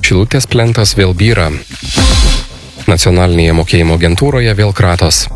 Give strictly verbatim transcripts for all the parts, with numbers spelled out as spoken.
Šilutės plentas vėl byra. Nacionalinėje mokėjimo agentūroje vėl kratos.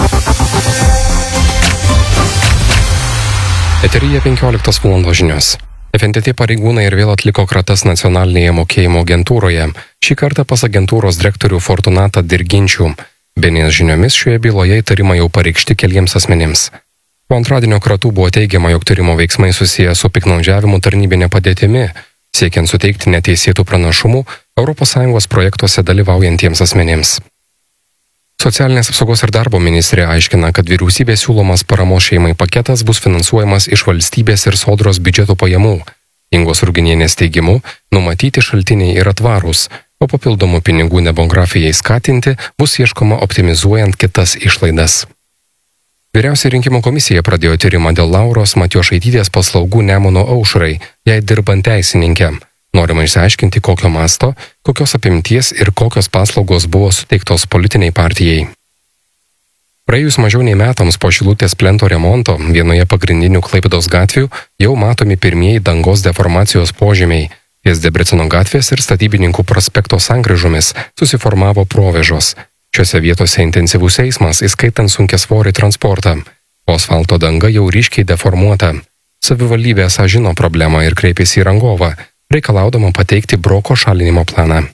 Eteryje penkioliktos valandos žinios. F N T T pareigūnai ir vėl atliko kratas nacionalinėje mokėjimo agentūroje. Šį kartą pas agentūros direktorių Fortunatą Dirginčių. B N S žiniomis šioje byloje įtarimai jau pareikšti keliems asmenims. Po antradienio kratų buvo teigiama, jog tyrimo veiksmai susiję su piktnaudžiavimu tarnybinė padėtimi, siekiant suteikti neteisėtų pranašumų Europos Sąjungos projektuose dalyvaujantiems asmenims. Socialinės apsaugos ir darbo ministrė aiškina, kad vyriausybės siūlomas paramos šeimai paketas bus finansuojamas iš valstybės ir sodros biudžeto pajamų. Ingos Ruginienės teigimu, numatyti šaltiniai yra tvarūs, o papildomų pinigų demografijai skatinti bus ieškoma optimizuojant kitas išlaidas. Vyriausioji rinkimų komisija pradėjo tyrimą dėl Lauros Matjošaitytės paslaugų Nemuno aušrai, jai dirbant teisininkę. Norima išsiaiškinti, kokio masto, kokios apimties ir kokios paslaugos buvo suteiktos politiniai partijai. Praėjus mažiau nei metams po Šilutės plento remonto, vienoje pagrindinių Klaipėdos gatvių jau matomi pirmieji dangos deformacijos požymiai. Ties Debreceno gatvės ir Statybininkų prospekto sankryžomis susiformavo provėžos. Šiose vietose intensyvus eismas, įskaitant sunkiasvorį transportą. Asfalto danga jau ryškiai deformuota. Savivaldybė esą žino problemą ir kreipėsi į rangovą, reikalaudama pateikti broko šalinimo planą.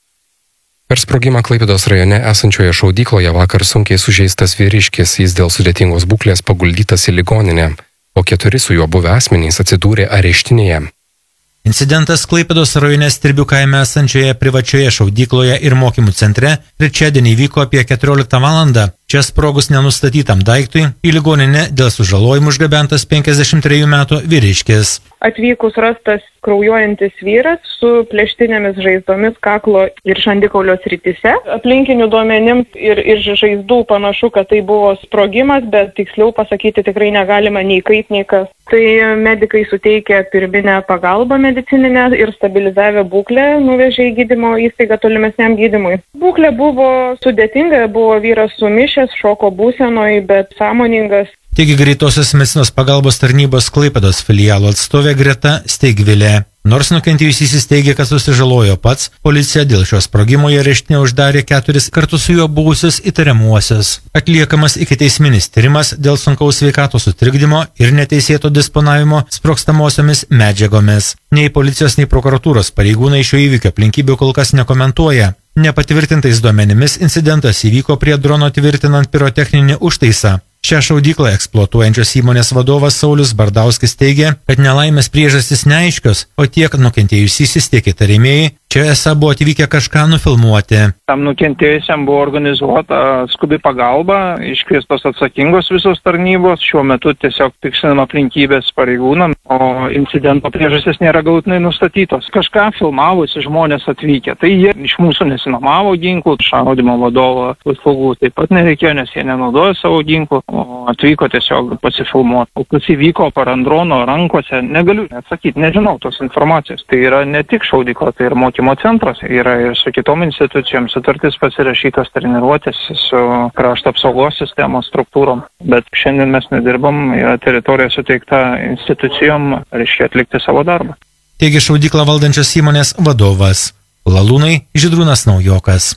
Per sprogimą Klaipėdos rajone esančioje šaudykloje vakar sunkiai sužeistas vyriškis, jis dėl sudėtingos būklės paguldytas į ligoninę, o keturi su juo buvę asmenys atsidūrė areštinėje. Incidentas Klaipėdos rajone Stirbių kaime esančioje privačioje šaudykloje ir mokymų centre trečiadienį vyko apie keturioliktą valandą. Čia sprogus nenustatytam daiktui į ligoninę dėl sužalojimų išgabentas penkiasdešimt trejų metų vyriškis. Atvykus rastas kraujuojantis vyras su plėštinėmis žaizdomis kaklo ir žandikaulio srityse. Aplinkinių duomenims ir, ir žaizdų panašu, kad tai buvo sprogimas, bet tiksliau pasakyti tikrai negalima nei kaip, nei kas. Tai medikai suteikė pirminę pagalbą medicininę ir stabilizavę būklę nuvežė į gydymo įstaigą tolimesniam gydymui. Būklė buvo sudėtinga, buvo vyras sumišęs, šoko būsenoj, bet sąmoningas. Taigi greitosios medicinos pagalbos tarnybos Klaipėdos filialo atstovė Greta Steigvilė. Nors nukentėjusysis teigia, kad susižalojo pats, policija dėl šio sprogimo į areštinę uždarė keturis kartu su juo buvusius įtariamuosius. Atliekamas ikiteisminis tyrimas dėl sunkaus sveikatos sutrikdymo ir neteisėto disponavimo sprogstamosiomis medžiagomis. Nei policijos, nei prokuratūros pareigūnai šio įvykio aplinkybių kol kas nekomentuoja. Nepatvirtintais duomenimis incidentas įvyko prie drono tvirtinant pirotechninį užtaisą. Šią šaudyklą eksploatuojančios įmonės vadovas Saulius Bardauskis teigia, kad nelaimės priežastys neaiškios, o tiek nukentėjusysis, tiek įtarimieji čia esą buvo atvykę kažką nufilmuoti. Tam nukentėjusiam buvo organizuota skubi pagalba, iškviestos atsakingos visos tarnybos, šiuo metu tiesiog tikslinama aplinkybės pareigūnam, o incidento priežastys nėra galutinai nustatytos. Kažką filmavusi žmonės atvykę, tai jie iš mūsų nesinomavo ginklų, šaudymo vadovo paslaugų taip pat nereikėjo, nes jie nenaudojo savo ginklų, o atvyko tiesiog pasifilmuoti. O kas įvyko parandrono rankose, negaliu atsakyti, nežinau tos informacijos. Tai yra ne tik šaudykla, tai ir mokymo centras, yra ir su kitom institucijom sutartis pasirašytos treniruotės su krašto apsaugos sistemos struktūrom. Bet šiandien mes nedirbam, yra teritorija suteikta institucijom, reiškia atlikti savo darbą. Taigi šaudyklą valdančios įmonės vadovas. Lalūnai, Žydrūnas Naujokas.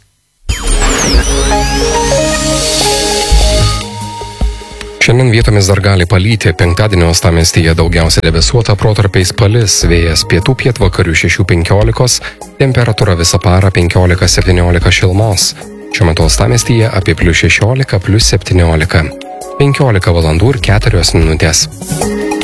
Šiandien vietomis dar gali palyti, penktadienio uostamiestyje daugiausia debesuota, protarpiais palis, vėjas pietų pietvakarių šešių penkiolikos, temperatūra visą parą penkiolika septyniolika šilumos. Šiuo metu uostamiestyje apie plius šešiolika, plius septyniolika. penkiolika valandų ir keturios minutės.